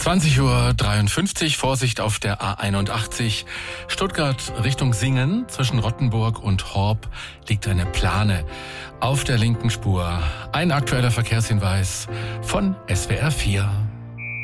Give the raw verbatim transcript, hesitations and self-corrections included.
zwanzig Uhr dreiundfünfzig, Vorsicht auf der A einundachtzig, Stuttgart Richtung Singen, zwischen Rottenburg und Horb liegt eine Plane auf der linken Spur. Ein aktueller Verkehrshinweis von S W R vier.